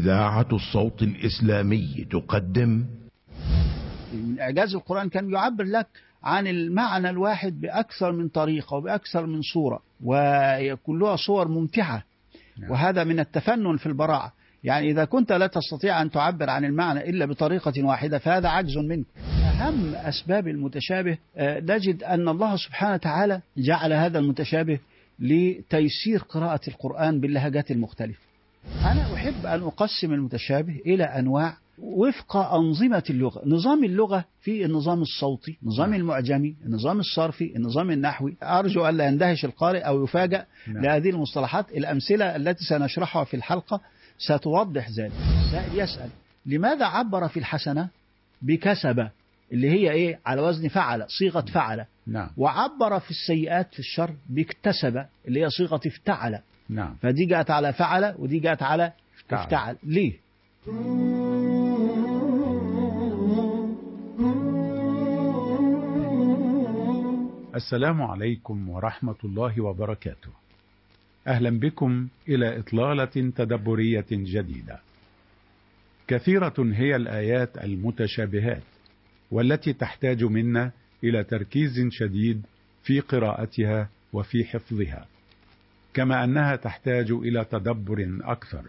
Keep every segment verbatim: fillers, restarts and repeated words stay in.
إذاعة الصوت الإسلامي تقدم. من إعجاز القرآن كان يعبر لك عن المعنى الواحد بأكثر من طريقة وبأكثر من صورة، وكلها صور ممتعة. وهذا من التفنن في البراعة. يعني إذا كنت لا تستطيع أن تعبر عن المعنى إلا بطريقة واحدة فهذا عجز منك. أهم أسباب المتشابه نجد أن الله سبحانه وتعالى جعل هذا المتشابه لتيسير قراءة القرآن باللهجات المختلفة. أنا أحب أن أقسم المتشابه إلى أنواع وفق أنظمة اللغة. نظام اللغة في النظام الصوتي، نظام المعجمي، النظام الصرفي، النظام النحوي. أرجو ألا يندهش القارئ أو يفاجأ لهذه المصطلحات. الأمثلة التي سنشرحها في الحلقة ستوضح ذلك. سائل يسأل لماذا عبر في الحسنة بكسب اللي هي إيه على وزن فعل، صيغة فعل. نعم. وعبر في السيئات في الشر باكتسب اللي هي صيغة افتعل. نعم. فدي جاءت على فعل ودي جاءت على افتعل, افتعل. ليه؟ السلام عليكم ورحمة الله وبركاته. أهلا بكم إلى إطلالة تدبرية جديدة. كثيرة هي الآيات المتشابهات والتي تحتاج منا إلى تركيز شديد في قراءتها وفي حفظها، كما أنها تحتاج إلى تدبر أكثر.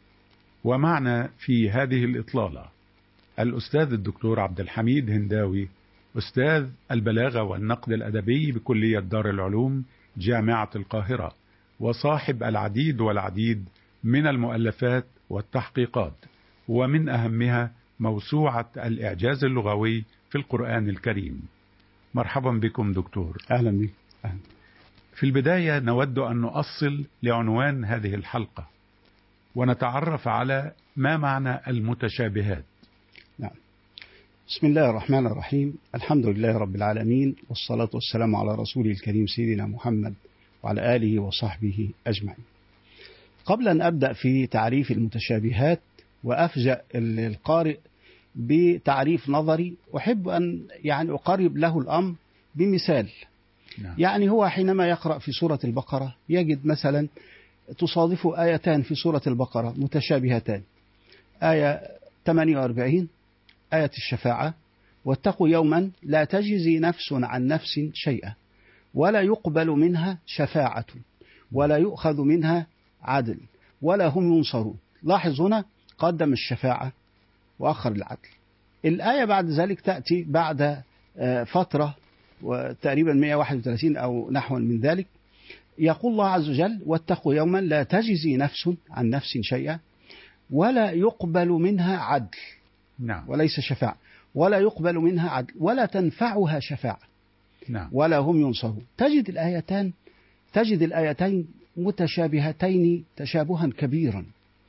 ومعنا في هذه الإطلالة الأستاذ الدكتور عبد الحميد هنداوي، أستاذ البلاغة والنقد الأدبي بكلية دار العلوم جامعة القاهرة، وصاحب العديد والعديد من المؤلفات والتحقيقات، ومن أهمها موسوعة الإعجاز اللغوي في القرآن الكريم. مرحبا بكم دكتور. أهلا بك. أهلا. في البداية نود أن نؤصل لعنوان هذه الحلقة ونتعرف على ما معنى المتشابهات. نعم. بسم الله الرحمن الرحيم. الحمد لله رب العالمين، والصلاة والسلام على رسوله الكريم سيدنا محمد وعلى آله وصحبه أجمعين. قبل أن أبدأ في تعريف المتشابهات وأفجأ القارئ بتعريف نظري، أحب أن يعني أقرب له الأمر بمثال. نعم. يعني هو حينما يقرأ في سورة البقرة يجد مثلا تصادف آيتان في سورة البقرة متشابهتان، آية ثمانية وأربعين آية الشفاعة، واتقوا يوما لا تجزي نفس عن نفس شيئا ولا يقبل منها شفاعة ولا يؤخذ منها عدل ولا هم ينصرون. لاحظ هنا قدم الشفاعة وأخر العدل. الآية بعد ذلك تأتي بعد فترة وتقريبا مئة وواحد وثلاثين أو نحو من ذلك، يقول الله عز وجل واتقوا يوما لا تجزي نفس عن نفس شيئا ولا يقبل منها عدل. نعم. وليس شفاعة، ولا يقبل منها عدل ولا تنفعها شفاعة. نعم. ولا هم ينصرون. تجد الآيتان تجد الآيتين متشابهتين تشابها كبيرا،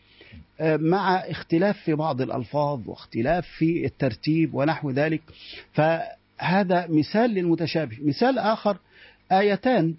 مع اختلاف في بعض الألفاظ واختلاف في الترتيب ونحو ذلك. فهذا مثال للمتشابه. مثال آخر آيتان،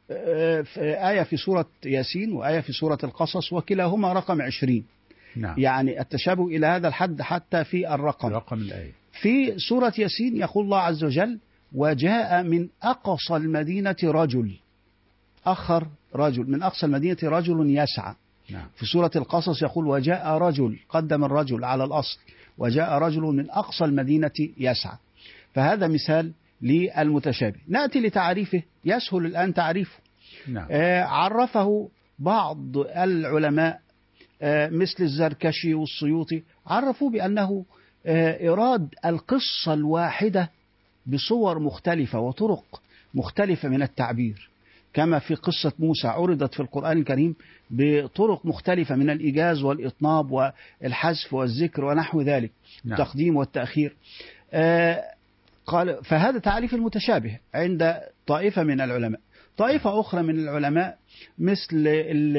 آية في سورة ياسين وآية في سورة القصص، وكلاهما رقم عشرين. نعم. يعني التشابه إلى هذا الحد حتى في الرقم. رقم الآية. في سورة ياسين يقول الله عز وجل وجاء من أقصى المدينة رجل. أخر رجل من أقصى المدينة رجل يسعى. نعم. في سورة القصص يقول وجاء رجل، قدم الرجل على الأصل، وجاء رجل من أقصى المدينة يسعى. فهذا مثال للمتشابه. نأتي لتعريفه، يسهل الآن تعريفه. نعم. آه عرفه بعض العلماء آه مثل الزركشي والسيوطي، عرفوا بأنه آه إراد القصة الواحدة بصور مختلفة وطرق مختلفة من التعبير، كما في قصة موسى عرضت في القرآن الكريم بطرق مختلفة من الإيجاز والإطناب والحذف والذكر ونحو ذلك. نعم. التقديم والتأخير. آه قال فهذا تعريف المتشابه عند طائفة من العلماء. طائفة أخرى من العلماء مثل ال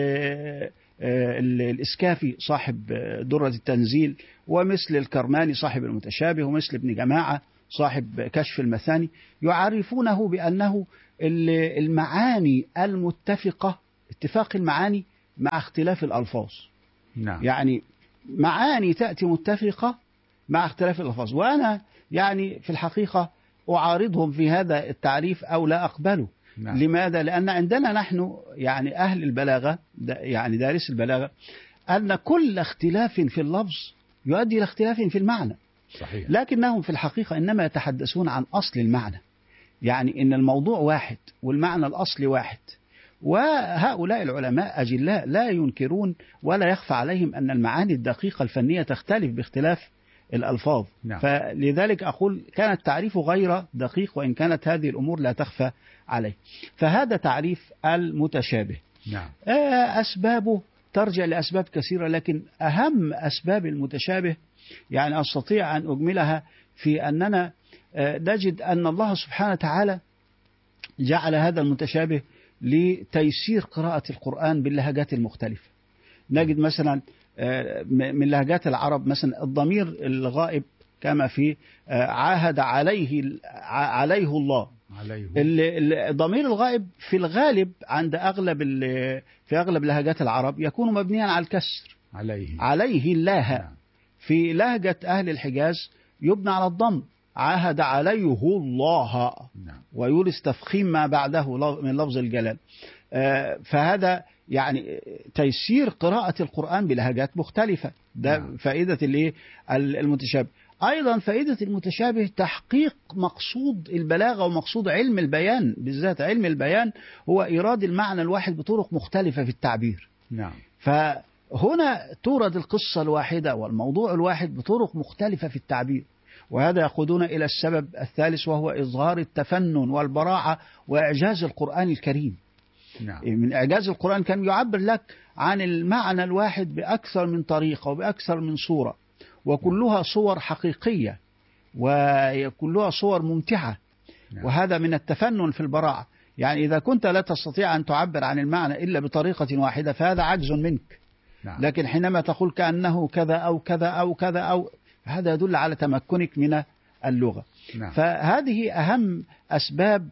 ال الإسكافي صاحب درة التنزيل، ومثل الكرماني صاحب المتشابه، ومثل ابن جماعة صاحب كشف المثاني، يعرفونه بأنه المعاني المتفقة، اتفاق المعاني مع اختلاف الألفاظ. نعم. يعني معاني تأتي متفقة مع اختلاف الألفاظ. وأنا يعني في الحقيقة أعارضهم في هذا التعريف أو لا أقبله. نعم. لماذا؟ لأن عندنا نحن يعني أهل البلاغة، يعني دارس البلاغة، أن كل اختلاف في اللفظ يؤدي إلى اختلاف في المعنى. صحيح. لكنهم في الحقيقة إنما يتحدثون عن أصل المعنى، يعني إن الموضوع واحد والمعنى الأصلي واحد. وهؤلاء العلماء أجلاء لا ينكرون ولا يخفى عليهم أن المعاني الدقيقة الفنية تختلف باختلاف الألفاظ. نعم. فلذلك أقول كان التعريف غير دقيق وإن كانت هذه الأمور لا تخفى عليه. فهذا تعريف المتشابه. نعم. أسبابه ترجع لأسباب كثيرة، لكن أهم أسباب المتشابه يعني أستطيع أن أجملها في أننا نجد أن الله سبحانه وتعالى جعل هذا المتشابه لتيسير قراءة القرآن باللهجات المختلفة. نجد مثلا من لهجات العرب مثلا الضمير الغائب كما في عاهد عليه عليه الله، عليه. الضمير الغائب في الغالب عند أغلب في أغلب لهجات العرب يكون مبنيا على الكسر، عليه عليه الله. نعم. في لهجة أهل الحجاز يبنى على الضم، عاهد عليه الله. نعم. ويورث تفخيم ما بعده من لفظ الجلال. فهذا يعني تيسير قراءة القرآن بلهجات مختلفة. ده نعم. فائدة الايه المتشابه. أيضا فائدة المتشابه تحقيق مقصود البلاغة ومقصود علم البيان، بالذات علم البيان هو إيراد المعنى الواحد بطرق مختلفة في التعبير. نعم. فهنا تورد القصة الواحدة والموضوع الواحد بطرق مختلفة في التعبير، وهذا يقودنا إلى السبب الثالث وهو إظهار التفنن والبراعة وإعجاز القرآن الكريم. نعم. من إعجاز القرآن كان يعبر لك عن المعنى الواحد بأكثر من طريقة وبأكثر من صورة، وكلها صور حقيقية وكلها صور ممتعة. نعم. وهذا من التفنن في البراعة. يعني إذا كنت لا تستطيع أن تعبر عن المعنى إلا بطريقة واحدة فهذا عجز منك. نعم. لكن حينما تقول كأنه كذا أو كذا أو كذا أو هذا يدل على تمكنك من اللغة. نعم. فهذه أهم أسباب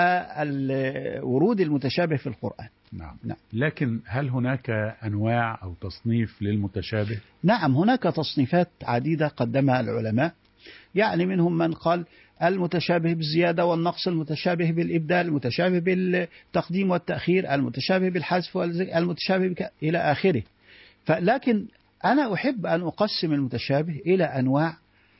ورود المتشابه في القرآن. نعم. نعم. لكن هل هناك أنواع أو تصنيف للمتشابه؟ نعم، هناك تصنيفات عديدة قدمها العلماء. يعني منهم من قال المتشابه بالزيادة والنقص، المتشابه بالإبدال، المتشابه بالتقديم والتأخير، المتشابه بالحذف، المتشابه بك... إلى آخره. فلكن أنا أحب أن أقسم المتشابه إلى أنواع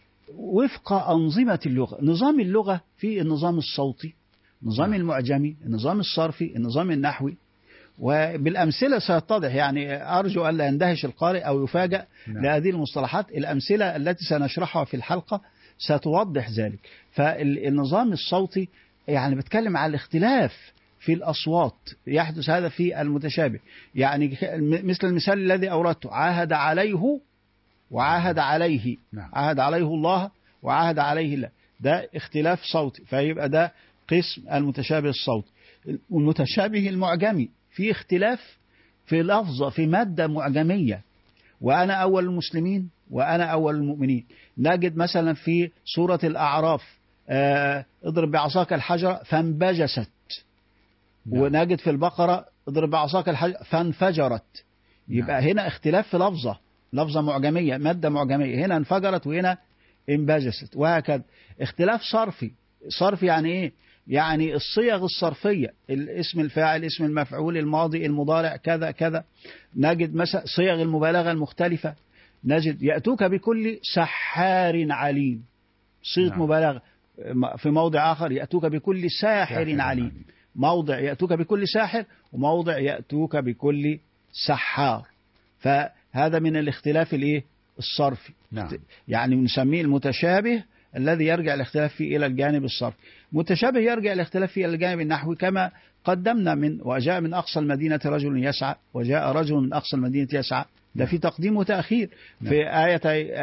وفق أنظمة اللغة. نظام اللغة في النظام الصوتي، النظام المعجمي، النظام الصرفي، النظام النحوي. وبالأمثلة سيتضح، يعني أرجو أن لا يندهش القارئ أو يفاجأ لهذه المصطلحات. الأمثلة التي سنشرحها في الحلقة ستوضح ذلك. فالنظام الصوتي يعني بتكلم على الاختلاف في الأصوات، يحدث هذا في المتشابه. يعني مثل المثال الذي أوردته، عاهد عليه وعاهد عليه. نعم. عاهد عليه الله وعاهد عليه الله، ده اختلاف صوتي، فيبقى ده قسم المتشابه الصوتي. المتشابه المعجمي في اختلاف في لفظة، في مادة معجمية، وأنا أول المسلمين وأنا أول المؤمنين. نجد مثلا في سورة الأعراف آه اضرب بعصاك الحجر فانبجست. نعم. ونجد في البقرة اضرب بعصاك الحجر فانفجرت. يبقى نعم. هنا اختلاف في لفظة، لفظة معجمية، مادة معجمية، هنا انفجرت وهنا انبجست، وهكذا. اختلاف صرفي. صرفي يعني ايه؟ يعني الصيغ الصرفية، الاسم الفاعل، اسم المفعول، الماضي، المضارع، كذا كذا. نجد مثلا صيغ المبالغة المختلفة. نجد يأتوك بكل سحار عليم، صيغة نعم. مبالغة. في موضع آخر يأتوك بكل ساحر عليم. عليم. موضع يأتوك بكل ساحر، وموضع يأتوك بكل سحار. فهذا من الاختلاف الايه الصرفي. نعم. يعني نسميه المتشابه الذي يرجع الاختلاف فيه إلى الجانب الصرفي. متشابه يرجع الاختلاف فيه إلى الجانب النحوي، كما قدمنا من وجاء من أقصى المدينة رجل يسعى وجاء رجل من أقصى المدينة يسعى. ده في تقديم وتأخير. في آية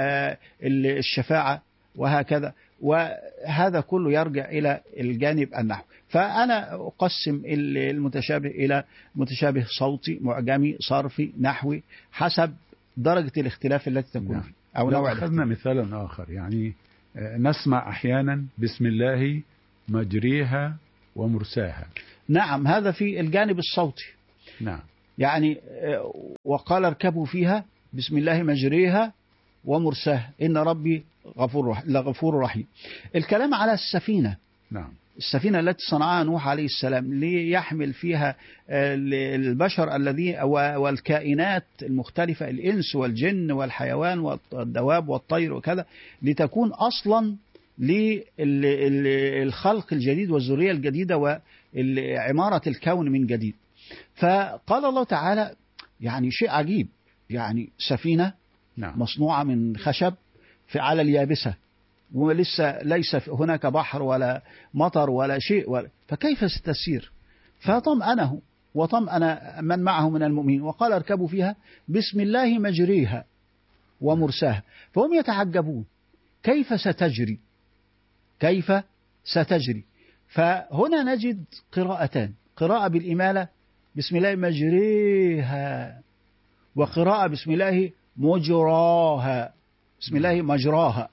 الشفاعة وهكذا. وهذا كله يرجع إلى الجانب النحوي. فأنا أقسم المتشابه إلى متشابه صوتي، معجمي، صرفي، نحوي، حسب درجة الاختلاف التي تكون فيه أو نوع. أخذنا مثالا آخر، يعني نسمع أحيانا بسم الله مجريها ومرساها. نعم، هذا في الجانب الصوتي. نعم. يعني وقال اركبوا فيها بسم الله مجريها ومرساها إن ربي غفور لغفور رحيم. الكلام على السفينة. نعم. السفينة التي صنعها نوح عليه السلام ليحمل فيها البشر الذين والكائنات المختلفة، الإنس والجن والحيوان والدواب والطير وكذا، لتكون أصلا للخلق الجديد والذرية الجديدة وعمارة الكون من جديد. فقال الله تعالى يعني شيء عجيب، يعني سفينة نعم. مصنوعة من خشب في على اليابسة، ولسه ليس هناك بحر ولا مطر ولا شيء ولا، فكيف ستسير؟ فطمأنه وطمأن من معه من المؤمنين وقال اركبوا فيها بسم الله مجريها ومرساها. فهم يتعجبون كيف ستجري، كيف ستجري. فهنا نجد قراءتان، قراءة بالإمالة بسم الله مجريها، وقراءة بسم الله مجراها، بسم الله مجراها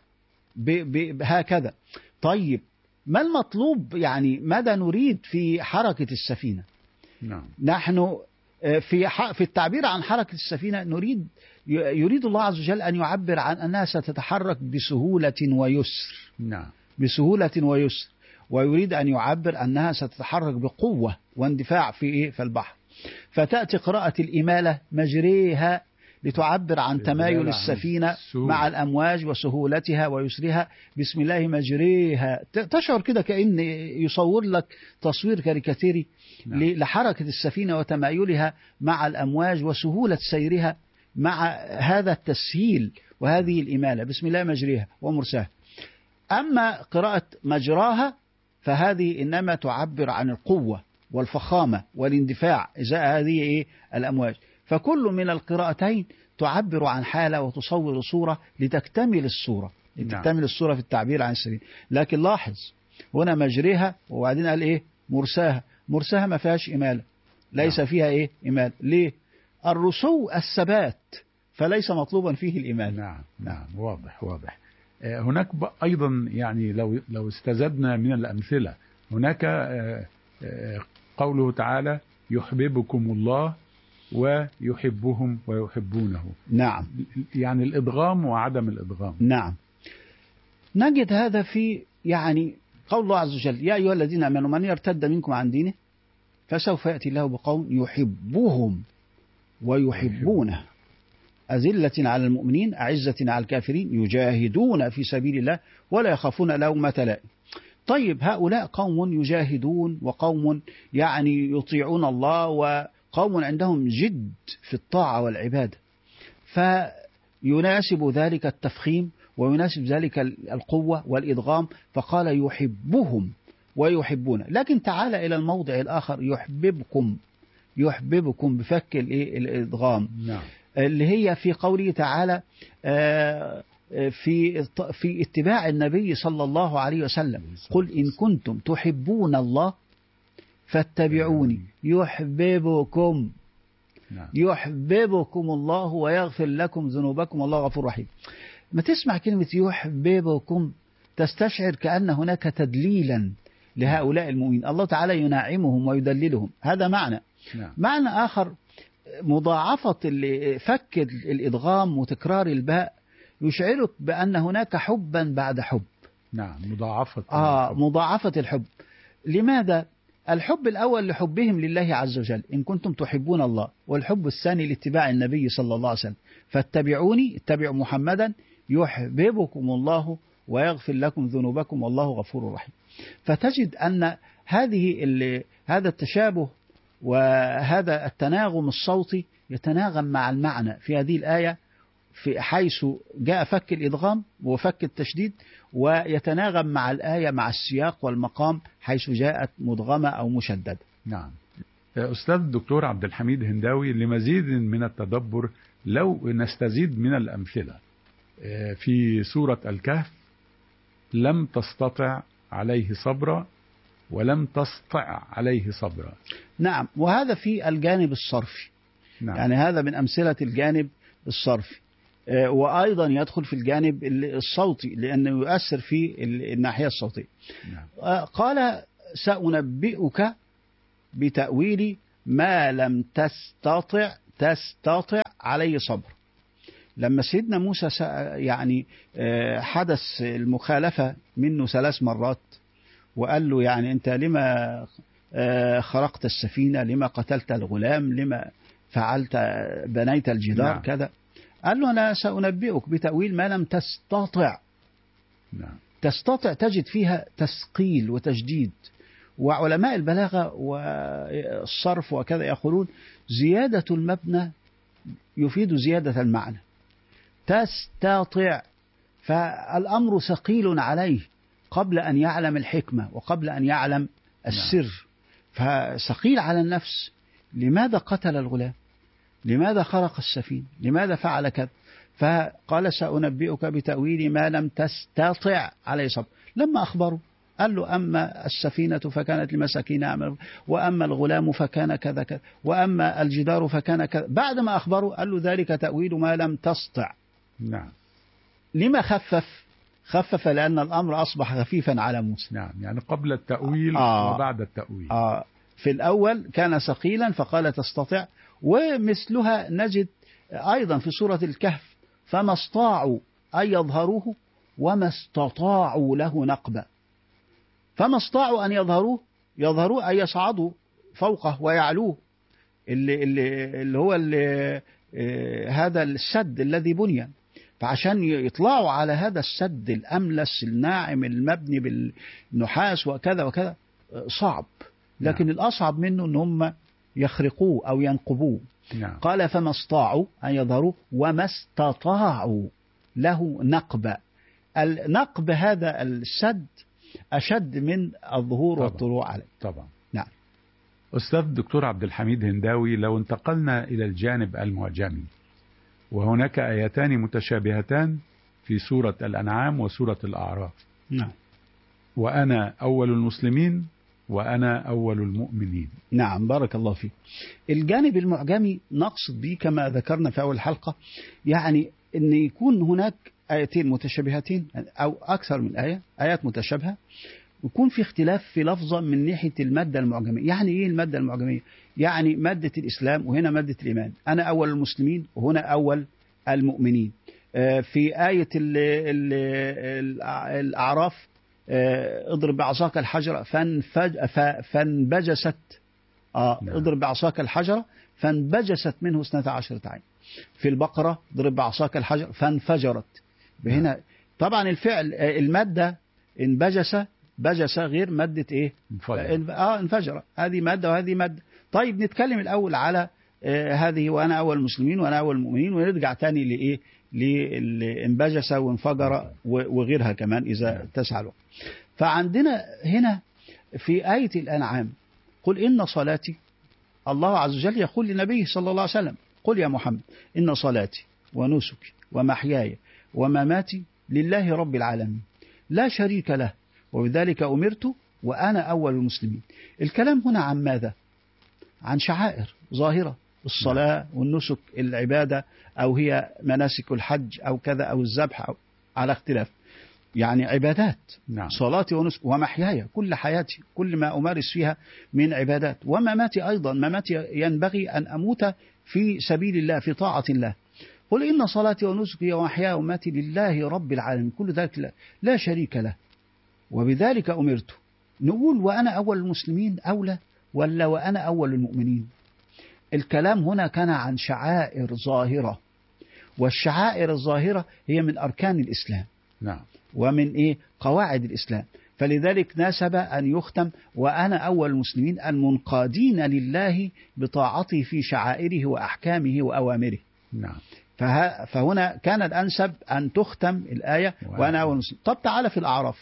هكذا. طيب ما المطلوب؟ يعني ماذا نريد في حركة السفينة؟ نعم. نحن في في التعبير عن حركة السفينة نريد يريد الله عز وجل أن يعبر عن أنها ستتحرك بسهولة ويسر. نعم. بسهولة ويسر، ويريد أن يعبر أنها ستتحرك بقوة واندفاع في إيه؟ في البحر. فتأتي قراءة الإمالة مجريها لتعبر عن تمايل السفينة مع الأمواج وسهولتها ويسرها، بسم الله مجريها. تشعر كده كأن يصور لك تصوير كاريكاتيري نعم. لحركة السفينة وتمايلها مع الأمواج وسهولة سيرها مع هذا التسهيل وهذه الإمالة، بسم الله مجريها ومرساها. أما قراءة مجراها فهذه إنما تعبر عن القوة والفخامة والاندفاع إزاء هذه إيه؟ الأمواج. فكل من القراءتين تعبر عن حالة وتصور صورة لتكتمل الصورة، لتكتمل الصورة في التعبير عن السفينة. لكن لاحظ هنا مجريها وبعدين قال إيه؟ مرساها. مرساها ما فيهاش إمالة، ليس فيها إيه؟ إمالة. ليه؟ الرسو الثبات، فليس مطلوبا فيه الإمالة. نعم نعم واضح واضح. هناك أيضا يعني لو لو استزدنا من الأمثلة، هناك قوله تعالى يحببكم الله ويحبهم ويحبونه. نعم. يعني الإدغام وعدم الإدغام. نعم. نجد هذا في يعني قول الله عز وجل يا أيها الذين آمنوا من يرتد منكم عن دينه فسوف يأتي الله بقوم يحبهم ويحبونه أذلة على المؤمنين أعزة على الكافرين يجاهدون في سبيل الله ولا يخافون لومة لائم. طيب هؤلاء قوم يجاهدون وقوم يعني يطيعون الله وقوم عندهم جد في الطاعة والعبادة، فيناسب ذلك التفخيم ويناسب ذلك القوة والإدغام، فقال يحبهم ويحبون. لكن تعال إلى الموضع الآخر يحببكم، يحببكم بفك الإدغام نعم. اللي هي في قوله تعالى في في اتباع النبي صلى الله عليه وسلم قل إن كنتم تحبون الله فاتبعوني يحببكم يحببكم الله ويغفر لكم ذنوبكم والله غفور رحيم. ما تسمع كلمة يحببكم تستشعر كأن هناك تدليلا لهؤلاء المؤمنين، الله تعالى ينعمهم ويدللهم، هذا معنى. نعم. معنى آخر مضاعفة فك الإدغام وتكرار الباء يشعرك بأن هناك حبا بعد حب. نعم مضاعفة آه مضاعفة الحب. لماذا؟ الحب الأول لحبهم لله عز وجل إن كنتم تحبون الله، والحب الثاني لاتباع النبي صلى الله عليه وسلم فاتبعوني اتبعوا محمدا يحببكم الله ويغفر لكم ذنوبكم والله غفور رحيم. فتجد أن هذه هذا التشابه وهذا التناغم الصوتي يتناغم مع المعنى في هذه الآية، في حيث جاء فك الإدغام وفك التشديد، ويتناغم مع الآية مع السياق والمقام حيث جاءت مدغمة أو مشددة. نعم. أستاذ الدكتور عبد الحميد هنداوي، لمزيد من التدبر لو نستزيد من الأمثلة في سورة الكهف لم تستطع عليه صبرا ولم تستطع عليه صبرا. نعم، وهذا في الجانب الصرفي. نعم. يعني هذا من أمثلة الجانب الصرفي، وأيضا يدخل في الجانب الصوتي لأنه يؤثر في الناحية الصوتية. نعم. قال سأنبئك بتأويل ما لم تستطع تستطع عليه صبر. لما سيدنا موسى يعني حدث المخالفة منه ثلاث مرات وقال له يعني أنت لما خرقت السفينة، لما قتلت الغلام، لما فعلت بنيت الجدار نعم. كذا. قال له أنا سأنبئك بتأويل ما لم تستطع. نعم. تستطع تجد فيها تثقيل وتجديد، وعلماء البلاغة والصرف وكذا يقولون زيادة المبنى يفيد زيادة المعنى. تستطع، فالأمر ثقيل عليه قبل أن يعلم الحكمة وقبل أن يعلم السر، فثقيل على النفس. لماذا قتل الغلام؟ لماذا خرق السفينة؟ لماذا فعل كذا؟ فقال سأنبئك بتأويل ما لم تستطع عليه صبر. لما أخبره قال له أما السفينة فكانت لمساكين أعمل، وأما الغلام فكان كذا كذا، وأما الجدار فكان كذا. بعد ما أخبره قال له ذلك تأويل ما لم تستطع. نعم. لما خفف؟ خفف لأن الأمر أصبح خفيفا على موسى. نعم، يعني قبل التأويل آه وبعد التأويل. آه في الأول كان ثقيلا فقال تستطيع. ومثلها نجد أيضا في سورة الكهف فما استطاعوا أن يظهروه وما استطاعوا له نقبا. فما استطاعوا أن يظهروه، يظهروه أن يصعدوا فوقه ويعلوه، اللي, اللي, اللي هو اللي هذا السد الذي بني. فعشان يطلعوا على هذا السد الأملس الناعم المبني بالنحاس وكذا وكذا صعب، لكن نعم. الأصعب منه أن هم يخرقوه أو ينقبوه. نعم. قال فما استطاعوا أن يظهروه وما استطاعوا له نقبا. النقب هذا السد أشد من الظهور والطلوع عليه. طبعا. نعم. أستاذ الدكتور عبد الحميد هنداوي، لو انتقلنا إلى الجانب المعجمي، وهناك آيتان متشابهتان في سورة الأنعام وسورة الأعراف. نعم. وأنا أول المسلمين وأنا أول المؤمنين. نعم، بارك الله فيك. الجانب المعجمي نقصد به كما ذكرنا في أول حلقة، يعني أن يكون هناك آيتين متشابهتين أو أكثر من آية، آيات متشابهة، ويكون في اختلاف في لفظة من ناحية المادة المعجمية. يعني إيه المادة المعجمية؟ يعني مادة الإسلام وهنا مادة الإيمان. أنا أول المسلمين وهنا أول المؤمنين. في آية ال ال الأعراف اضرب بعصاك الحجر فانفج فانبجست آه نعم. اضرب بعصاك الحجر فانبجست منه اثنتا عشرة عين. في البقرة اضرب بعصاك الحجر فانفجرت. هنا نعم. طبعا الفعل المادة انبجس، بجس غير مادة ايه؟ انفجر. اه انفجر، هذه مادة وهذه مادة. طيب نتكلم الأول على آه هذه وأنا أول المسلمين وأنا أول المؤمنين، ونرجع تاني لإيه؟ لانبجس وانفجر وغيرها كمان إذا تسع الوقت. فعندنا هنا في آية الأنعام قل إن صلاتي، الله عز وجل يقول لنبيه صلى الله عليه وسلم قل يا محمد إن صلاتي ونسكي ومحياي ومماتي لله رب العالمين لا شريك له وبذلك أمرت وأنا أول المسلمين. الكلام هنا عن ماذا؟ عن شعائر ظاهرة، الصلاة والنسك، العبادة، أو هي مناسك الحج أو كذا أو الذبح، أو على اختلاف، يعني عبادات. نعم. صلاتي ونسك ومحياي، كل حياتي كل ما أمارس فيها من عبادات، ومماتي أيضا، مماتي ينبغي أن أموت في سبيل الله في طاعة الله. قل إن صلاتي ونسكي ومحياي ومماتي لله رب العالمين كل ذلك لا, لا شريك له وبذلك أمرت. نقول وأنا أول المسلمين أولى ولا وأنا أول المؤمنين؟ الكلام هنا كان عن شعائر ظاهرة، والشعائر الظاهرة هي من أركان الإسلام. نعم. ومن إيه؟ قواعد الإسلام. فلذلك ناسب أن يختم وأنا أول المسلمين المنقادين لله بطاعته في شعائره وأحكامه وأوامره. نعم. فه... فهنا كان الأنسب أن تختم الآية وأنا أول المسلمين. طب تعالى في الأعراف.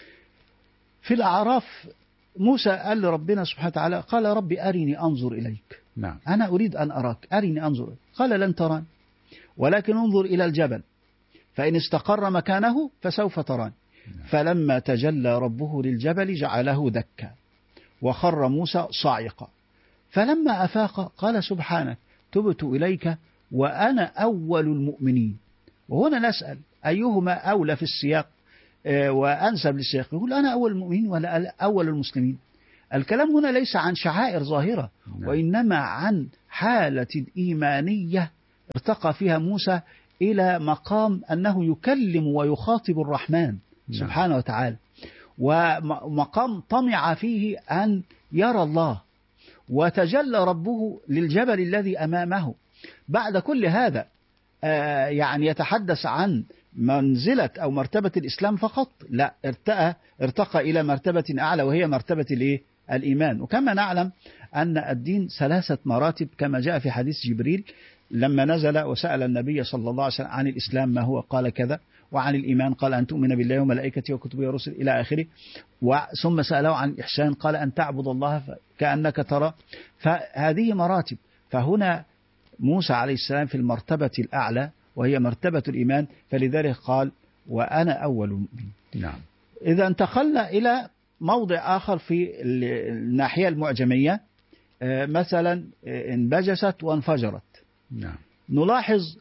في الأعراف موسى قال لربنا سبحانه وتعالى قال ربي أرني أنظر إليك. نعم. أنا أريد أن أراك، أرني أنظر إليك. قال لن تراني ولكن انظر إلى الجبل فإن استقر مكانه فسوف تراني. نعم. فلما تجلى ربه للجبل جعله دكا وخر موسى صاعقا فلما أفاق قال سبحانك تبت إليك وأنا أول المؤمنين. وهنا نسأل أيهما أولى في السياق وأنسب للسياق؟ يقول أنا أول المؤمنين ولا أول المسلمين؟ الكلام هنا ليس عن شعائر ظاهرة. نعم. وإنما عن حالة إيمانية ارتقى فيها موسى إلى مقام أنه يكلم ويخاطب الرحمن. نعم. سبحانه وتعالى. ومقام طمع فيه أن يرى الله، وتجلى ربه للجبل الذي أمامه. بعد كل هذا يعني يتحدث عن منزلة أو مرتبة الإسلام فقط؟ لا، ارتقى ارتقى إلى مرتبة أعلى، وهي مرتبة الإيه؟ الإيمان. وكما نعلم أن الدين ثلاثة مراتب كما جاء في حديث جبريل لما نزل وسأل النبي صلى الله عليه وسلم عن الإسلام ما هو، قال كذا، وعن الإيمان قال أن تؤمن بالله وملائكته وكتبه ورسله إلى آخره، ثم سأله عن الإحسان قال أن تعبد الله كأنك ترى. فهذه مراتب. فهنا موسى عليه السلام في المرتبة الأعلى وهي مرتبة الإيمان، فلذلك قال وأنا أول مؤمن. نعم. إذا انتقلنا إلى موضع آخر في الناحية المعجمية، مثلا انبجست وانفجرت. نعم. نلاحظ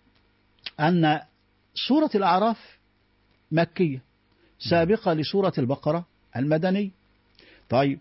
أن سورة الأعراف مكية سابقة لسورة البقرة المدني. طيب،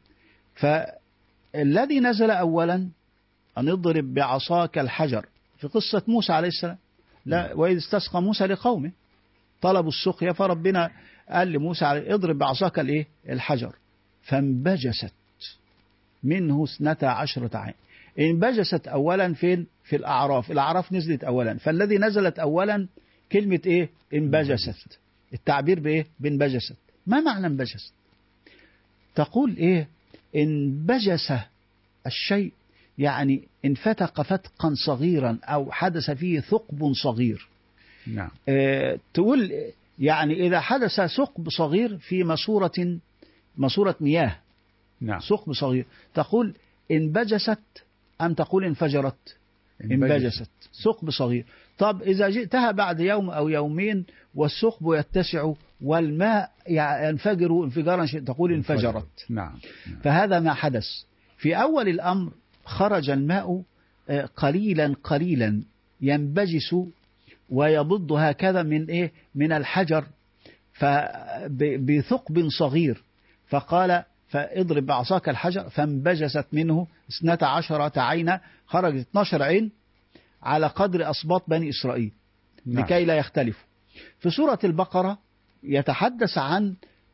فالذي نزل أولا أن اضرب بعصاك الحجر في قصة موسى عليه السلام، لا، وإذ استسقى موسى لقومه طلبوا السقيا، فربنا قال لموسى اضرب بعصاك الايه الحجر فانبجست منه اثنتا عشرة عين. انبجست أولا فين؟ في الأعراف. الأعراف نزلت أولا، فالذي نزلت أولا كلمة إيه؟ انبجست. التعبير بإيه؟ بانبجست. ما معنى انبجست؟ تقول إيه؟ انبجس الشيء يعني انفتق فتقا صغيرا أو حدث فيه ثقب صغير. نعم. اه تقول يعني إذا حدث ثقب صغير في ماسورة ماسورة مياه، نعم، ثقب صغير، تقول انبجست أم تقول انفجرت؟ انبجست، ثقب صغير. طب إذا جئتها بعد يوم أو يومين والثقب يتسع والماء ينفجر انفجارا تقول انفجرت. نعم. فهذا ما حدث. في أول الأمر خرج الماء قليلا قليلا ينبجس ويبض هكذا من إيه؟ من الحجر بثقب صغير، فقال فاضرب بعصاك الحجر فانبجست منه اثنتا عشرة عينا، خرجت اثناشر عين على قدر أصباط بني إسرائيل. نعم. لكي لا يختلفوا. في سورة البقرة يتحدث عن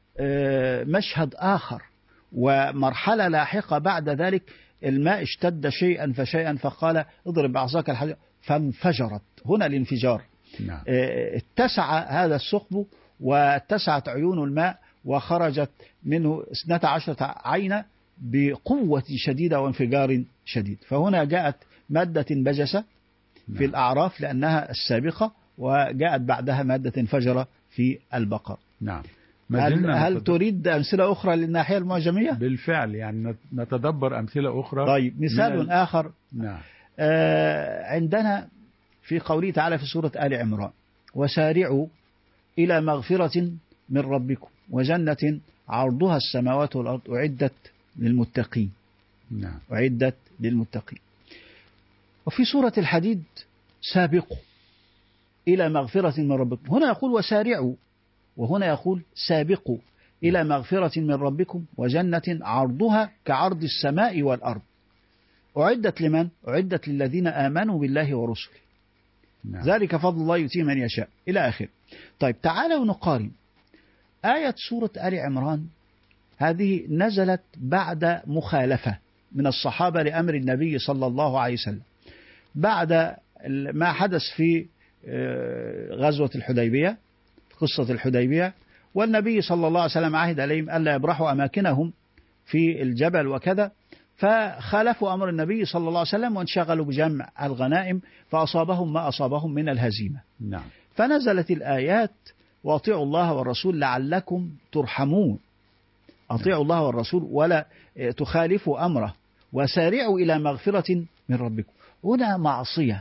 مشهد آخر ومرحلة لاحقة بعد ذلك، الماء اشتد شيئا فشيئا فقال اضرب بعصاك الحجر فانفجرت. هنا الانفجار. نعم. اتسع هذا الثقب واتسعت عيون الماء وخرجت منه اثنتا عشرة عينا بقوة شديدة وانفجار شديد. فهنا جاءت مادة انبجس في الأعراف لأنها السابقة، وجاءت بعدها مادة انفجر في البقر. نعم. هل, هل تريد أمثلة أخرى للناحية المعجمية؟ بالفعل، يعني نتدبر أمثلة أخرى. طيب، مثال ال... آخر. نعم. آه عندنا في قوله تعالى في سورة آل عمران وسارعوا إلى مغفرة من ربكم وجنة عرضها السماوات والأرض أعدت للمتقين. نعم. أعدت للمتقين. وفي سورة الحديد سابقوا إلى مغفرة من ربكم، هنا يقول وسارعوا وهنا يقول سابقوا إلى مغفرة من ربكم وجنة عرضها كعرض السماء والأرض أعدت لمن؟ أعدت للذين آمنوا بالله ورسله. نعم. ذلك فضل الله يؤتيه من يشاء إلى آخر. طيب، تعالوا نقارن آية سورة آل عمران. هذه نزلت بعد مخالفة من الصحابة لأمر النبي صلى الله عليه وسلم بعد ما حدث في غزوة الحديبية، قصة الحديبية، والنبي صلى الله عليه وسلم عهد عليهم ألا يبرحوا أماكنهم في الجبل وكذا، فخالفوا أمر النبي صلى الله عليه وسلم وانشغلوا بجمع الغنائم فأصابهم ما أصابهم من الهزيمة. نعم. فنزلت الآيات وأطيعوا الله والرسول لعلكم ترحمون. أطيعوا الله والرسول ولا تخالفوا أمره وسارعوا إلى مغفرة من ربكم. هنا معصية،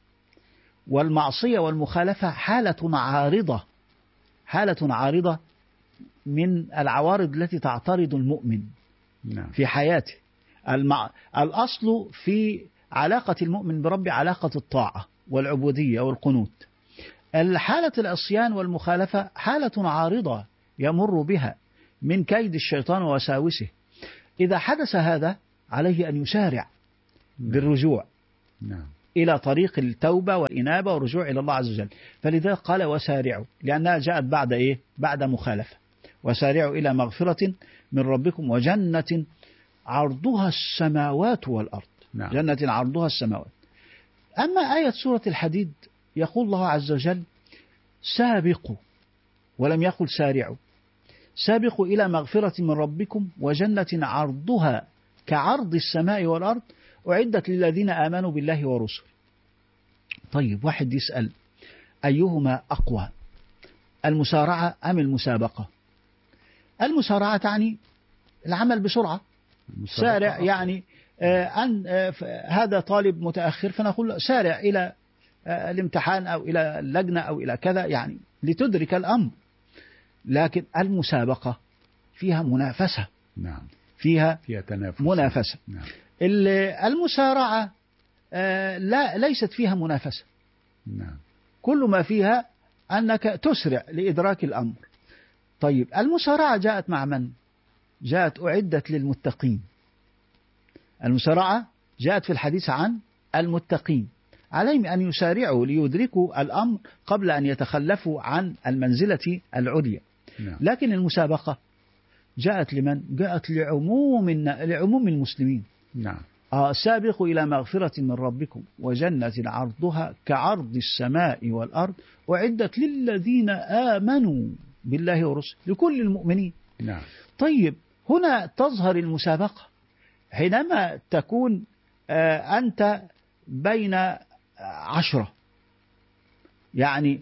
والمعصية والمخالفة حالة عارضة، حالة عارضة من العوارض التي تعترض المؤمن في حياته. المع... الأصل في علاقة المؤمن برب علاقة الطاعة والعبودية والقنوت. الحالة العصيان والمخالفة حالة عارضة يمر بها من كيد الشيطان ووساوسه. إذا حدث هذا عليه أن يسارع بالرجوع نعم. إلى طريق التوبة والإنابة والرجوع إلى الله عز وجل. فلذلك قال وسارعوا، لأنها جاءت بعد إيه؟ بعد مخالفة. وسارعوا إلى مغفرة من ربكم وجنة عرضها السماوات والأرض. نعم. جنة عرضها السماوات. أما آية سورة الحديد يقول الله عز وجل سابقوا، ولم يقل سارعوا. سابقوا إلى مغفرة من ربكم وجنة عرضها كعرض السماء والأرض أعدت للذين آمنوا بالله ورسله. طيب واحد يسأل أيهما أقوى، المسارعة أم المسابقة؟ المسارعة تعني العمل بسرعة، سارع يعني آه أن آه هذا طالب متأخر فنقول سارع إلى آه الامتحان أو إلى اللجنة أو إلى كذا، يعني لتدرك الأمر. لكن المسابقة فيها منافسة. نعم. فيها, فيها تنافس. منافسة. نعم. المسارعة آه لا ليست فيها منافسة. نعم. كل ما فيها أنك تسرع لإدراك الأمر. طيب المسارعة جاءت مع من؟ جاءت أعدت للمتقين. المسارعة جاءت في الحديث عن المتقين، عليهم أن يسارعوا ليدركوا الأمر قبل أن يتخلفوا عن المنزلة العليا. نعم. لكن المسابقة جاءت لمن؟ جاءت لعموم لعموم المسلمين. نعم. آه سابقوا إلى مغفرة من ربكم وجنة عرضها كعرض السماء والأرض أعدت للذين آمنوا بالله ورسله، لكل المؤمنين. نعم. طيب هنا تظهر المسابقة حينما تكون آه أنت بين عشرة، يعني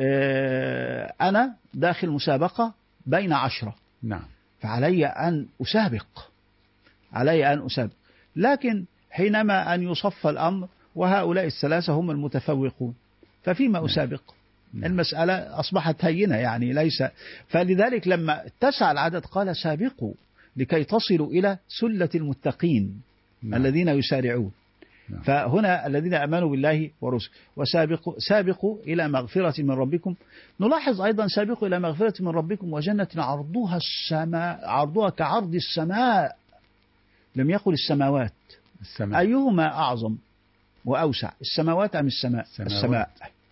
آه أنا داخل مسابقة بين عشرة. نعم. فعلي أن أسابق، علي أن أسابق. لكن حينما أن يصف الأمر وهؤلاء الثلاثة هم المتفوقون ففيما نعم. أسابق؟ نعم. المسألة أصبحت هينة يعني ليس. فلذلك لما اتسع العدد قال سابقوا لكي تصلوا إلى سلة المتقين. نعم. الذين يسارعون. نعم. فهنا الذين آمنوا بالله ورسله وسابقوا سابقوا إلى مغفرة من ربكم. نلاحظ أيضا سابقوا إلى مغفرة من ربكم وجنة عرضها السماء عرضها كعرض السماء، لم يقل السماوات. السماء. أيهما أعظم وأوسع، السماوات أم السماء؟ السماوات. السماء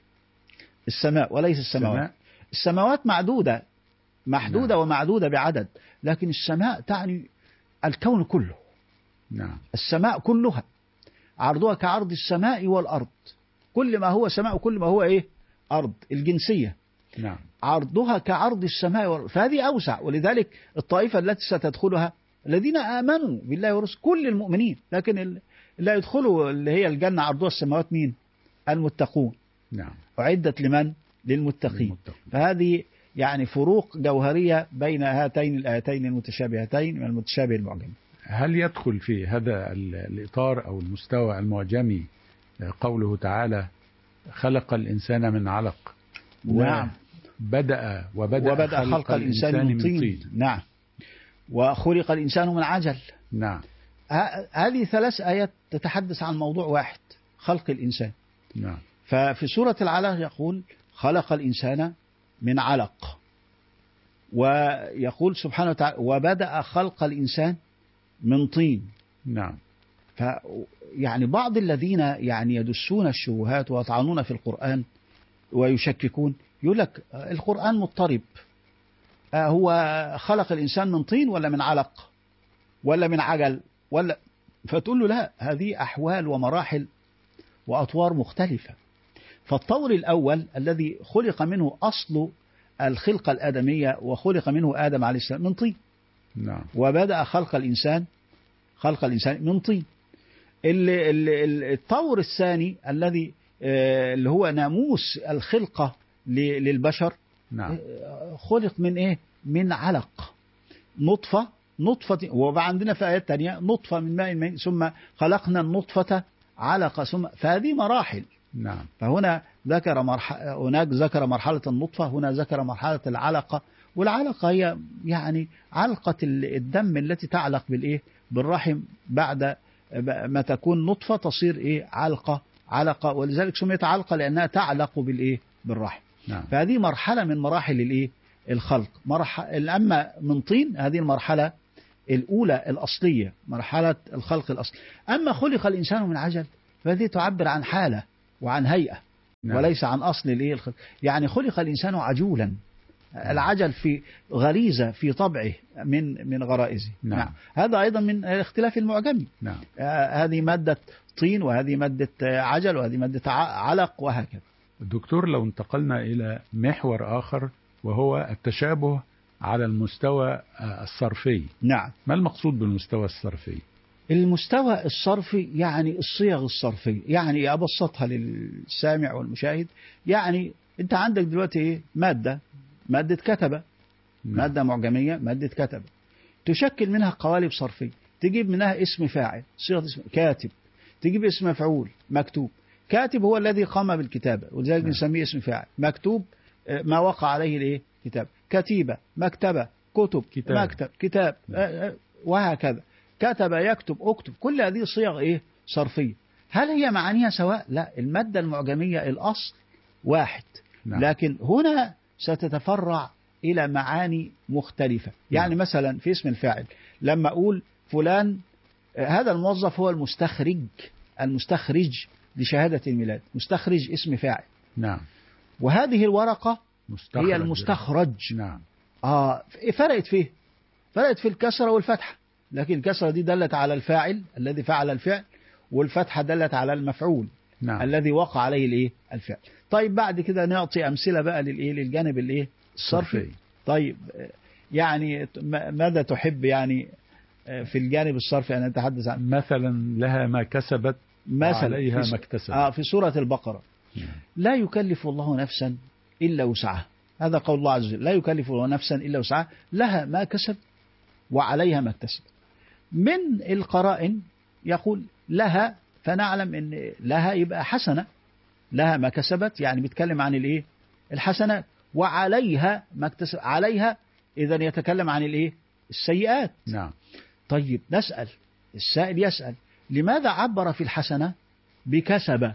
السماء وليس السماوات. السماء. السماوات معدودة محدودة. نعم. ومعدودة بعدد، لكن السماء تعني الكون كله. نعم. السماء كلها عرضها كعرض السماء والأرض، كل ما هو سماء وكل ما هو إيه أرض الجنسية. نعم. عرضها كعرض السماء والأرض، فهذه أوسع. ولذلك الطائفة التي ستدخلها الذين آمنوا بالله ورسله، كل المؤمنين. لكن اللي يدخلوا اللي هي الجنة عرضها السماوات مين؟ المتقون. نعم. أعدت لمن؟ للمتقين. للمتقين. فهذه يعني فروق جوهرية بين هاتين الآيتين المتشابهتين من المتشابه المعجم. هل يدخل في هذا الإطار أو المستوى المعجمي قوله تعالى خلق الإنسان من علق؟ نعم. وبدأ وبدأ, وبدأ خلق, خلق الإنسان, الإنسان من طين. طين. نعم. وخلق الإنسان من عجل. نعم. هذه ثلاث آيات تتحدث عن موضوع واحد، خلق الإنسان. نعم. ففي سورة العلق يقول خلق الإنسان من علق، ويقول سبحانه وتعالى وبدأ خلق الإنسان من طين. نعم. ف يعني بعض الذين يعني يدسون الشبهات ويطعنون في القرآن ويشككون يقول لك القرآن مضطرب، هو خلق الإنسان من طين ولا من علق ولا من عجل ولا، فتقول له لا، هذه أحوال ومراحل وأطوار مختلفة. فالطور الأول الذي خلق منه أصل الخلقة الآدمية وخلق منه آدم عليه السلام من طين. نعم. وبدأ خلق الإنسان خلق الإنسان من طين. الطور الثاني الذي اللي هو ناموس الخلقة للبشر. نعم. خلق من إيه؟ من علق، نطفة نطفة وعندنا في آيات تانية نطفة من ماء مهين ثم خلقنا النطفة علقة ثم، فهذه مراحل. نعم. فهنا ذكر مرحلة، هناك ذكر مرحلة النطفة، هنا ذكر مرحلة العلقة. والعلقة هي يعني علقة الدم التي تعلق بالإيه؟ بالرحم بعد ما تكون نطفة تصير إيه؟ علقة علقة، ولذلك سميت علقة لأنها تعلق بالإيه؟ بالرحم. نعم. فهذه مرحلة من مراحل الإيه؟ الخلق. مرحلة أما من طين هذه المرحلة الأولى الأصلية، مرحلة الخلق الأصلي. أما خلق الإنسان من عجل فهذه تعبر عن حالة وعن هيئة. نعم. وليس عن أصل الإيه؟ الخلق. يعني خلق الإنسان عجولا، العجل في غريزة في طبعه من من غرائزه. نعم. نعم. هذا أيضا من الاختلاف المعجمي. نعم. آه هذه مادة طين وهذه مادة عجل وهذه مادة علق وهكذا. دكتور، لو انتقلنا إلى محور آخر وهو التشابه على المستوى الصرفي. نعم. ما المقصود بالمستوى الصرفي؟ المستوى الصرفي يعني الصيغ الصرفية، يعني أبسطها للسامع والمشاهد. يعني أنت عندك دلوقتي إيه؟ مادة مادة كتبة. نعم. مادة معجمية مادة كتبة تشكل منها قوالب صرفية. تجيب منها اسم فاعل صيغة اسم كاتب، تجيب اسم مفعول مكتوب. كاتب هو الذي قام بالكتابة ولذلك نعم. نسميه اسم فاعل. مكتوب ما وقع عليه الايه كتاب. كتيبة مكتبة كتب كتاب. مكتب كتاب. نعم. وهكذا كتب يكتب اكتب. كل هذه صيغ ايه صرفية. هل هي معانيها سواء؟ لا، المادة المعجمية الأصل واحد. نعم. لكن هنا ستتفرع إلى معاني مختلفة. يعني نعم. مثلا في اسم الفاعل لما أقول فلان هذا الموظف هو المستخرج المستخرج لشهادة الميلاد. مستخرج اسم فاعل. نعم. وهذه الورقة مستخرج. هي المستخرج. نعم. آه فرقت فيه فرقت في الكسرة والفتحة، لكن الكسرة دي دلت على الفاعل الذي فعل الفعل، والفتحة دلت على المفعول. نعم. الذي وقع عليه الايه الفعل. طيب بعد كده نعطي أمثلة بقى للايه للجانب الايه الصرفي. طيب يعني ماذا تحب يعني في الجانب الصرفي أن نتحدث عنه؟ مثلا لها ما كسبت وعليها ما اكتسبت. آه في سورة البقرة. نعم. لا يكلف الله نفسا إلا وسعها. هذا قول الله عز وجل. لا يكلف الله نفسا إلا وسعها لها ما كسب وعليها ما اكتسب. من القرائن يقول لها، فنعلم ان لها يبقى حسنة. لها ما كسبت يعني بيتكلم عن الايه الحسنات. وعليها ما اكتسب. عليها اذا يتكلم عن الايه السيئات. نعم. طيب نسأل السائل يسأل لماذا عبر في الحسنة بكسبة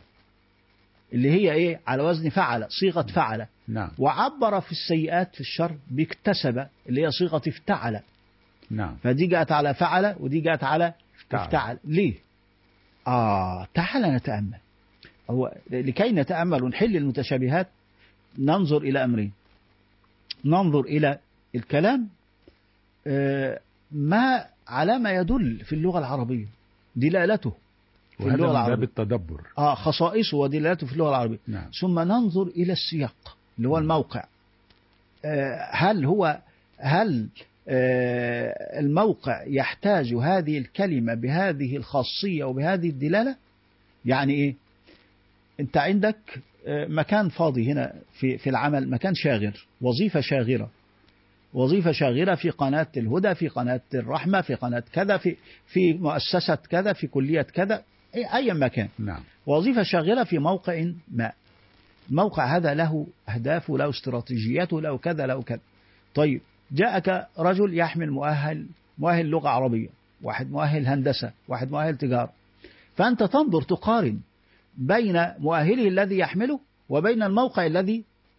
اللي هي ايه على وزن فعل صيغة فعل. نعم. وعبر في السيئات في الشر باكتسب اللي هي صيغة افتعل. نعم. فدي جاءت على فعل ودي جاءت على افتعل. افتعل ليه؟ آه تعال نتأمل. هو لكي نتأمل ونحل المتشابهات ننظر إلى أمرين. ننظر إلى الكلام آه ما على ما يدل في اللغة العربية دلالته في اللغة العربية بالتدبر. آه خصائصه ودلالته في اللغة العربية. نعم. ثم ننظر إلى السياق اللي هو الموقع. آه هل هو هل آه الموقع يحتاج هذه الكلمة بهذه الخاصية وبهذه الدلالة؟ يعني إيه؟ أنت عندك آه مكان فاضي هنا في في العمل، مكان شاغر، وظيفة شاغرة وظيفة شاغرة في قناة الهدى، في قناة الرحمة، في قناة كذا، في في مؤسسة كذا، في كلية كذا، أي مكان. نعم. وظيفة شاغرة في موقع ما. الموقع هذا له أهدافه، له استراتيجياته، له كذا له كذا. طيب جاءك رجل يحمل مؤهل مؤهل لغة عربية، واحد مؤهل هندسة، واحد مؤهل تجارة. فأنت تنظر تقارن بين مؤهله الذي يحمله وبين الموقع الذي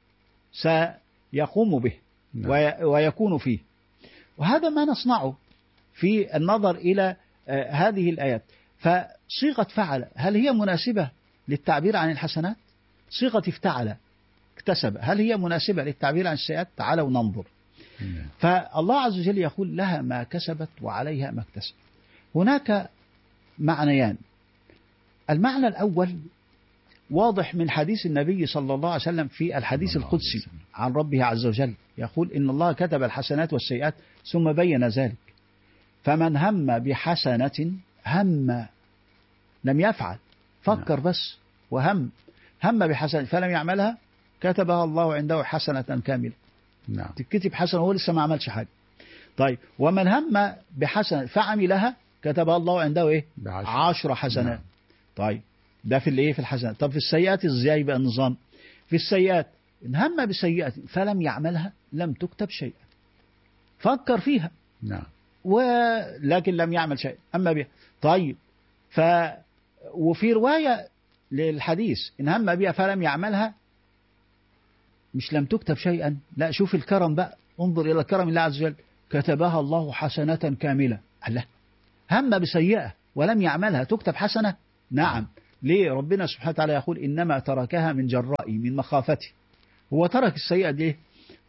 سيقوم به. نعم. ويكون فيه. وهذا ما نصنعه في النظر إلى آه هذه الآيات. فصيغة فعل هل هي مناسبة للتعبير عن الحسنات؟ صيغة افتعل اكتسب هل هي مناسبة للتعبير عن السيئات؟ تعالوا ننظر. نعم. فالله عز وجل يقول لها ما كسبت وعليها ما اكتسبت. هناك معنيان. المعنى الأول واضح من حديث النبي صلى الله عليه وسلم في الحديث القدسي عن ربه عز وجل، يقول إن الله كتب الحسنات والسيئات ثم بين ذلك. فمن هم بحسنة هم لم يفعل، فكر بس وهم هم بحسنة فلم يعملها كتبها الله عنده حسنة كاملة. نعم. تكتب حسنة وهو لسه ما عملش حاجة. طيب ومن هم بحسنة فعملها كتبها الله عنده إيه؟ عشر حسنات. نعم. طيب ده في الايه في الحسنات. طب في السيئات ازاي بقى النظام؟ في السيئات ان هم بسيئة فلم يعملها لم تكتب شيئا. فكر فيها. نعم. ولكن لم يعمل شيء اما بها. طيب ف وفي رواية للحديث ان هم بها فلم يعملها مش لم تكتب شيئا، لا شوف الكرم بقى، انظر الى الكرم الله عز وجل، كتبها الله حسنة كاملة. الله هم بسيئة ولم يعملها تكتب حسنة؟ نعم. ليه؟ ربنا سبحانه وتعالى يقول إنما تركها من جرائي من مخافتي. هو ترك السيئة ليه؟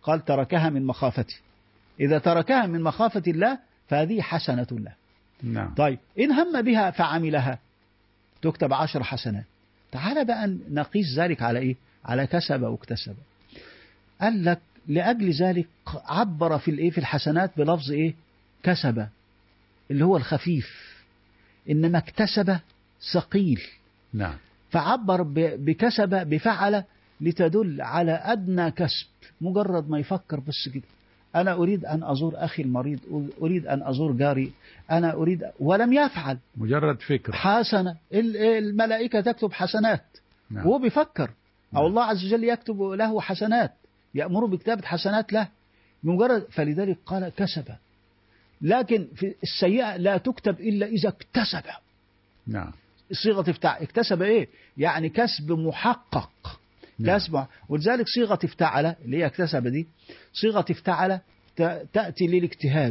قال تركها من مخافتي. إذا تركها من مخافة الله فهذه حسنة له. نعم. طيب إن هم بها فعملها تكتب عشر حسنات. تعال بقى نقيس ذلك على إيه؟ على كسب واكتسب. قال لك لأجل ذلك عبر في الإيه في الحسنات بلفظ إيه؟ كسب، اللي هو الخفيف، إنما اكتسب ثقيل. نعم. فعبر بكسب بفعل لتدل على أدنى كسب، مجرد ما يفكر بس كده، أنا أريد أن أزور أخي المريض، أريد أن أزور جاري، أنا أريد، ولم يفعل، مجرد فكرة حسنة. الملائكة تكتب حسنات. نعم. وهو بيفكر، نعم. أو الله عز وجل يكتب له حسنات، يأمر بكتابة حسنات له مجرد. فلذلك قال كسب. لكن في السيئة لا تكتب إلا إذا اكتسب. نعم. صيغة افتعل، اكتسب إيه؟ يعني كسب محقق. نعم. كسب، ولذلك صيغة افتعل اللي هي اكتسب دي، صيغة افتعل تأتي للاجتهاد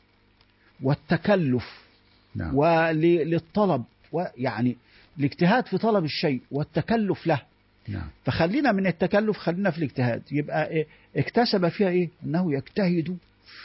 والتكلف. نعم. وللطلب، ويعني الاجتهاد في طلب الشيء والتكلف له. نعم. فخلينا من التكلف، خلينا في الاجتهاد. يبقى إيه؟ اكتسب فيها ايه؟ انه يجتهد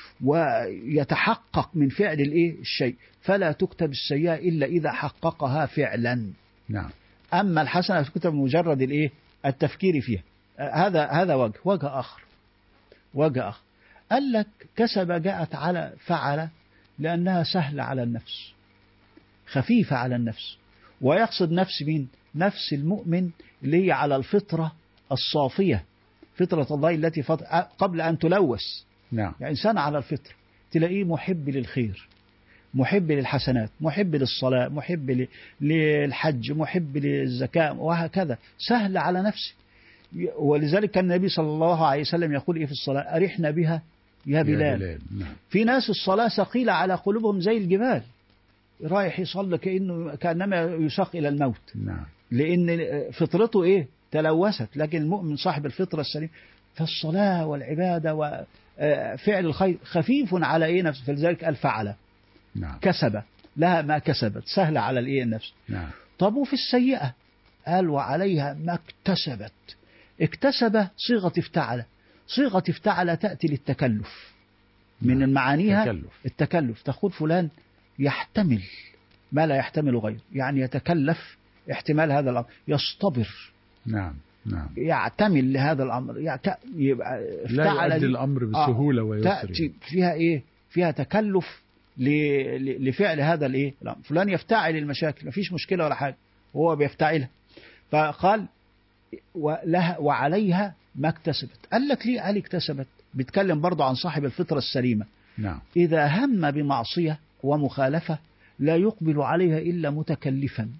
ويتحقق من فعل الايه الشيء، فلا تكتب السيئة الا اذا حققها فعلا. نعم. اما الحسنة تكتب مجرد الايه التفكير فيها. هذا هذا وجه وجه اخر وجه اخر قال لك كسب جاءت على فعل لانها سهلة على النفس، خفيفة على النفس. ويقصد نفس مين؟ نفس المؤمن اللي هي على الفطرة الصافية، فطرة الله التي فط... قبل أن تلوث. نعم. يعني إنسان على الفطرة تلاقيه محب للخير، محب للحسنات، محب للصلاة، محب ل... للحج، محب للزكاة، وهكذا، سهل على نفسه. ولذلك كان النبي صلى الله عليه وسلم يقول إيه في الصلاة؟ أرحنا بها يا بلال, يا بلال. نعم. في ناس الصلاة ثقيلة على قلوبهم زي الجبال، رايح يصلي كأنه كأنما يساق إلى الموت. نعم. لأن فطرته إيه تلوثت. لكن المؤمن صاحب الفطرة السليمة فالصلاة والعبادة وفعل الخير خفيف على إيه نفسه، فلذلك قال فعل. نعم. كسب لها ما كسبت، سهلة على الإيه النفس. نعم. طب وفي السيئة قال وعليها ما اكتسبت. اكتسب صيغة افتعل، صيغة افتعل تأتي للتكلف. من نعم. معانيها تكلف. التكلف. تقول فلان يحتمل ما لا يحتمل غيره، يعني يتكلف احتمال هذا الأمر، يصطبر. نعم. نعم. يعتمل لهذا الأمر، يبقى لا يؤدي الأمر بسهولة ويسر. تأتي فيها إيه؟ فيها تكلف لفعل هذا الإيه الأمر. فلان يفتعل المشاكل، ما فيش مشكلة ولا حاجة، وهو بيفتعلها. فقال ولها وعليها ما اكتسبت. قال لك ليه قال اكتسبت؟ بيتكلم برضه عن صاحب الفطرة السليمة. نعم. إذا هم بمعصية ومخالفة لا يقبل عليها إلا متكلفا.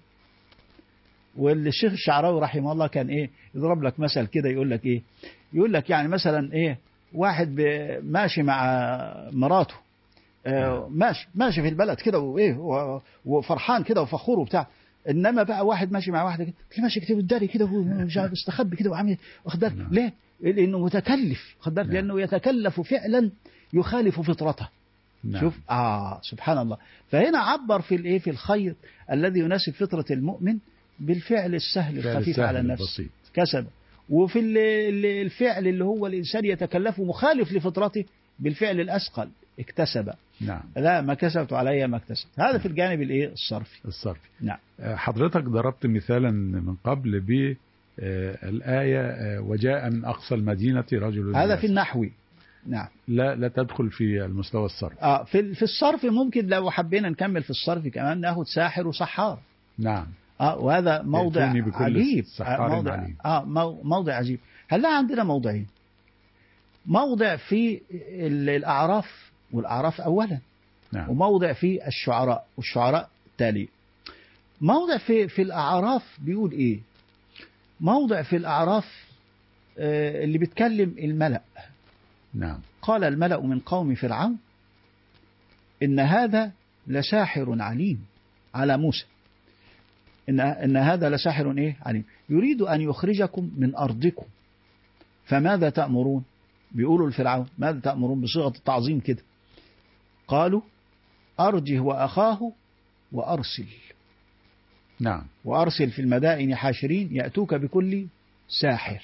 والشيخ الشعراوي رحمه الله كان إيه يضرب لك مثل كده، يقول لك إيه، يقول لك يعني مثلا إيه، واحد ماشي مع مراته، آه ماشي ماشي في البلد كده وإيه وفرحان كده وفخور وبتاع، إنما بقى واحد ماشي مع واحدة كده ماشي كده بالداري كده ومش عارف استخبي كده وعامل واخد بالك ليه؟ لأنه متكلف، واخد بالك، لأنه يتكلف فعلا يخالف فطرته. نعم. شوف آه سبحان الله. فهنا عبر في الإيه في الخير الذي يناسب فطرة المؤمن بالفعل السهل الخفيف على النفس البسيط. كسب. وفي الفعل اللي هو الإنسان يتكلف مخالف لفطرته بالفعل الأثقل اكتسب. نعم. لا ما كسبت عليها ما اكتسبت. هذا نعم. في الجانب الإيه الصرفي. الصرفي. نعم. حضرتك ضربت مثالا من قبل بالآية وجاء من أقصى المدينة رجل. هذا في النحوي. نعم. لا لا تدخل في المستوى الصرفي. آه في في الصرف ممكن لو حبينا نكمل في الصرف كمان ناخد ساحر وسحار. نعم. آه وهذا موضع عجيب. آه موضع عليم. آه موضع عجيب. هلا عندنا موضعين. موضع في الأعراف، والأعراف أولا. نعم. وموضع في الشعراء، والشعراء تالي. موضع في في الأعراف بيقول إيه؟ موضع في الأعراف آه اللي بيتكلم الملأ. نعم. قال الملأ من قوم فرعون إن هذا لساحر عليم على موسى. إن إن هذا لساحر إيه عليم يريد أن يخرجكم من أرضكم فماذا تأمرون؟ بيقولوا الفرعون ماذا تأمرون بصيغة التعظيم كده. قالوا أرجه وأخاه وأرسل. نعم. وأرسل في المدائن حاشرين يأتوك بكل ساحر